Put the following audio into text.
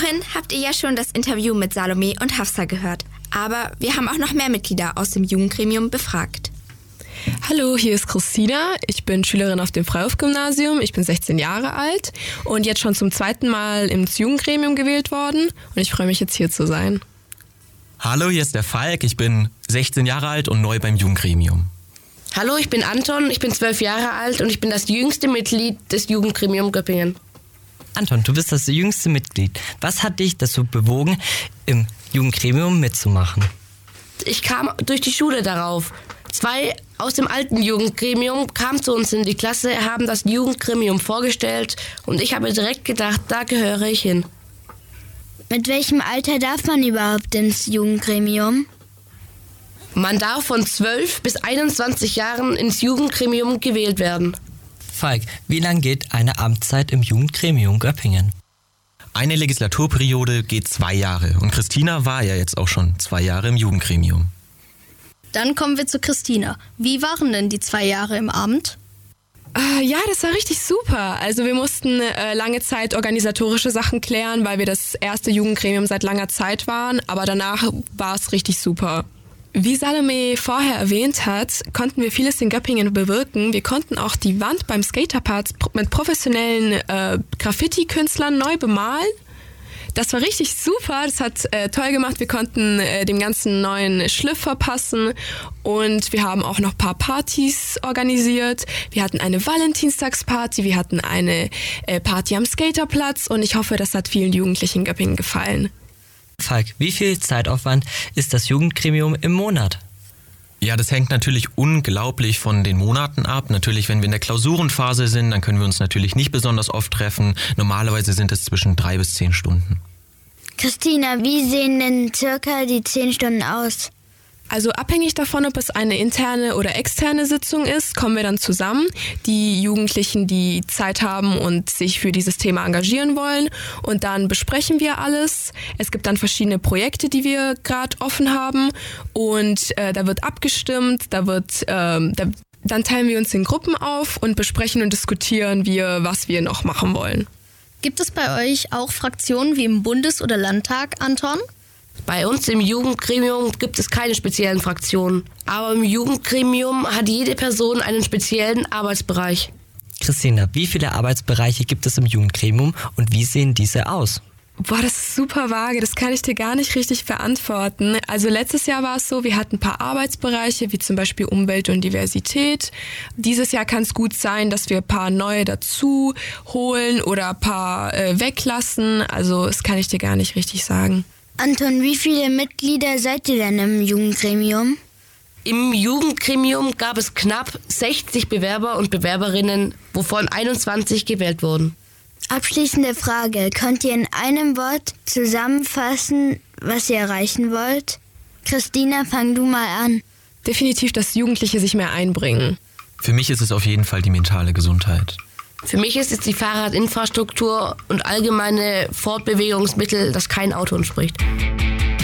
Vorhin habt ihr ja schon das Interview mit Salome und Hafsa gehört. Aber wir haben auch noch mehr Mitglieder aus dem Jugendgremium befragt. Hallo, hier ist Christina. Ich bin Schülerin auf dem Freihof-Gymnasium. Ich bin 16 Jahre alt und jetzt schon zum 2. Mal ins Jugendgremium gewählt worden. Und ich freue mich jetzt hier zu sein. Hallo, hier ist der Falk. Ich bin 16 Jahre alt und neu beim Jugendgremium. Hallo, ich bin Anton. Ich bin 12 Jahre alt und ich bin das jüngste Mitglied des Jugendgremium Göppingen. Anton, du bist das jüngste Mitglied. Was hat dich dazu bewogen, im Jugendgremium mitzumachen? Ich kam durch die Schule darauf. 2 aus dem alten Jugendgremium kamen zu uns in die Klasse, haben das Jugendgremium vorgestellt und ich habe direkt gedacht, da gehöre ich hin. Mit welchem Alter darf man überhaupt ins Jugendgremium? Man darf von 12 bis 21 Jahren ins Jugendgremium gewählt werden. Falk, wie lang geht eine Amtszeit im Jugendgremium Göppingen? Eine Legislaturperiode geht 2 Jahre und Christina war ja jetzt auch schon 2 Jahre im Jugendgremium. Dann kommen wir zu Christina. Wie waren denn die 2 Jahre im Amt? Ja, das war richtig super. Also wir mussten lange Zeit organisatorische Sachen klären, weil wir das erste Jugendgremium seit langer Zeit waren. Aber danach war es richtig super. Wie Salome vorher erwähnt hat, konnten wir vieles in Göppingen bewirken. Wir konnten auch die Wand beim Skaterpark mit professionellen Graffiti-Künstlern neu bemalen. Das war richtig super, das hat toll gemacht. Wir konnten dem Ganzen neuen Schliff verpassen und wir haben auch noch ein paar Partys organisiert. Wir hatten eine Valentinstagsparty, wir hatten eine Party am Skaterplatz und ich hoffe, das hat vielen Jugendlichen in Göppingen gefallen. Falk, wie viel Zeitaufwand ist das Jugendgremium im Monat? Ja, das hängt natürlich unglaublich von den Monaten ab. Natürlich, wenn wir in der Klausurenphase sind, dann können wir uns natürlich nicht besonders oft treffen. Normalerweise sind es zwischen 3 bis 10 Stunden. Christina, wie sehen denn circa die 10 Stunden aus? Also abhängig davon, ob es eine interne oder externe Sitzung ist, kommen wir dann zusammen. Die Jugendlichen, die Zeit haben und sich für dieses Thema engagieren wollen. Und dann besprechen wir alles. Es gibt dann verschiedene Projekte, die wir gerade offen haben. Und da wird abgestimmt, dann teilen wir uns in Gruppen auf und besprechen und diskutieren wir, was wir noch machen wollen. Gibt es bei euch auch Fraktionen wie im Bundes- oder Landtag, Anton? Bei uns im Jugendgremium gibt es keine speziellen Fraktionen. Aber im Jugendgremium hat jede Person einen speziellen Arbeitsbereich. Christina, wie viele Arbeitsbereiche gibt es im Jugendgremium und wie sehen diese aus? Boah, das ist super vage, das kann ich dir gar nicht richtig beantworten. Also letztes Jahr war es so, wir hatten ein paar Arbeitsbereiche, wie zum Beispiel Umwelt und Diversität. Dieses Jahr kann es gut sein, dass wir ein paar neue dazu holen oder ein paar weglassen. Also das kann ich dir gar nicht richtig sagen. Anton, wie viele Mitglieder seid ihr denn im Jugendgremium? Im Jugendgremium gab es knapp 60 Bewerber und Bewerberinnen, wovon 21 gewählt wurden. Abschließende Frage. Könnt ihr in einem Wort zusammenfassen, was ihr erreichen wollt? Christina, fang du mal an. Definitiv, dass Jugendliche sich mehr einbringen. Für mich ist es auf jeden Fall die mentale Gesundheit. Für mich ist es die Fahrradinfrastruktur und allgemeine Fortbewegungsmittel, das kein Auto entspricht.